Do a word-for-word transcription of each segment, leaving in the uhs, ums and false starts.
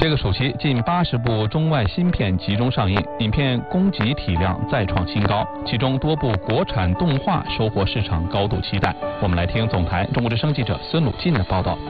这个暑期，近八十部中外新片集中上映，影片供给体量再创新高，其中多部国产动画收获市场高度期待。我们来听总台中国之声记者孙鲁进的报道。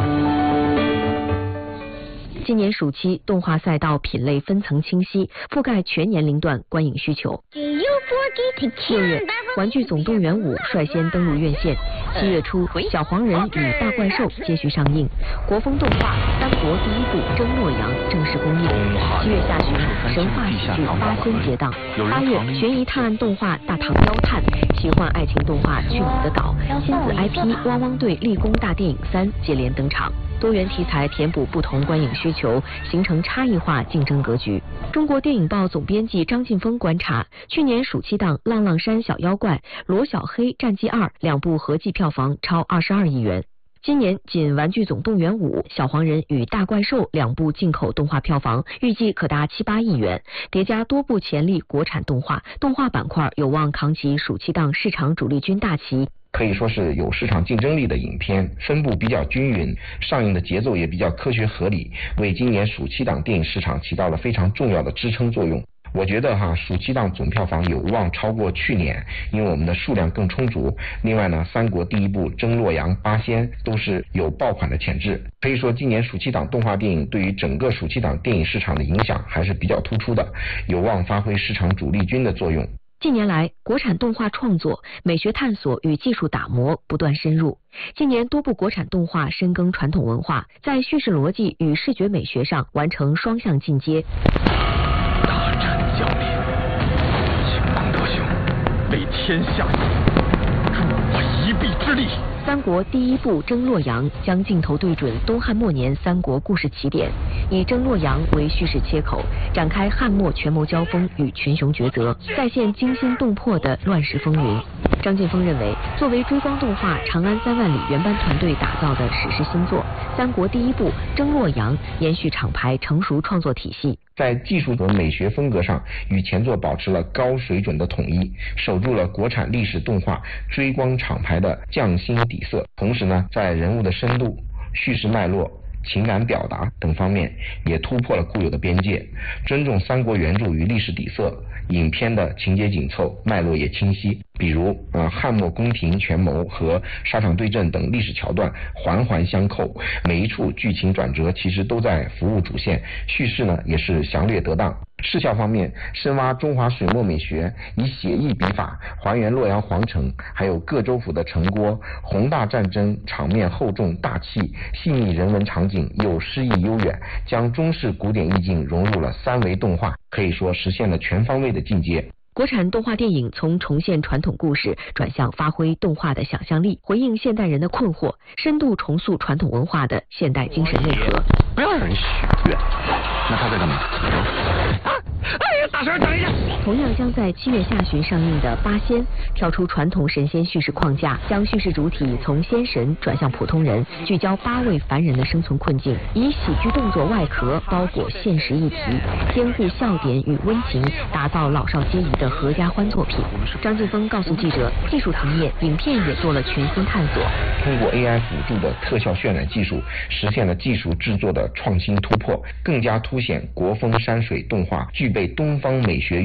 今年暑期，动画赛道品类分层清晰，覆盖全年龄段观影需求。六月，《玩具总动员五》率先登陆院线。七月初，《小黄人与大怪兽》接续上映。国风动画《三国》第一部《争洛阳》正式公映。七月下旬，神话喜剧《八仙》接档。八月，悬疑探案动画《大唐妖探》，奇幻爱情动画《去你的岛》，亲子 I P《汪汪队立功大电影三》接连登场。多元题材填补不同观影需求，形成差异化竞争格局。中国电影报总编辑张劲峰观察，去年暑期档《浪浪山小妖怪》《罗小黑战记二》两部合计票房超二十二亿元。今年仅《玩具总动员五》《小黄人与大怪兽》两部进口动画票房预计可达七八亿元，叠加多部潜力国产动画，动画板块有望扛起暑期档市场主力军大旗。 可以说是有市场竞争力的影片，分布比较均匀，上映的节奏也比较科学合理，为今年暑期档电影市场起到了非常重要的支撑作用。我觉得哈，暑期档总票房有望超过去年，因为我们的数量更充足。另外呢，三国第一部、争洛阳、八仙都是有爆款的潜质。可以说，今年暑期档动画电影对于整个暑期档电影市场的影响还是比较突出的，有望发挥市场主力军的作用。 近年来，国产动画创作、美学探索与技术打磨不断深入。近年多部国产动画深耕传统文化，在叙事逻辑与视觉美学上完成双向进阶。 大战将临，请功德兄为天下助我一臂之力。 三国第一部《争洛阳》将镜头对准东汉末年三国故事起点，以争洛阳为叙事切口，展开汉末权谋交锋与群雄抉择，再现惊心动魄的乱世风云。张劲峰认为，作为追光动画《长安三万里》原班团队打造的史诗新作，《三国第一部》《争洛阳》延续厂牌成熟创作体系， 在技术和美学风格上与前作保持了高水准的统一，守住了国产历史动画追光厂牌的匠心底色。同时呢，在人物的深度、叙事脉络、情感表达等方面也突破了固有的边界，尊重三国原著与历史底色。影片的情节紧凑，脉络也清晰，比如呃汉末宫廷权谋和沙场对阵等历史桥段环环相扣，每一处剧情转折其实都在服务主线，叙事呢也是详略得当。视效方面，深挖中华水墨美学，以写意笔法还原洛阳皇城，还有各州府的城郭，宏大战争场面厚重大气，细腻人文场景又诗意悠远，将中式古典意境融入了三维动画，可以说实现了全方位的进阶。 国产动画电影从重现传统故事转向发挥动画的想象力，回应现代人的困惑，深度重塑传统文化的现代精神内核。 不要让人许愿，那他在干嘛？啊！哎呀，大婶，等一下！ 同样将在七月下旬上映的《八仙》，跳出传统神仙叙事框架，将叙事主体从仙神转向普通人，聚焦八位凡人的生存困境，以喜剧动作外壳包裹现实议题，兼顾笑点与温情，打造老少皆宜的合家欢作品。张劲峰告诉记者，技术层面，影片也做了全新探索， 通过 A I 辅助的特效渲染技术，实现了技术制作的创新突破，更加凸显国风山水动画具备东方美学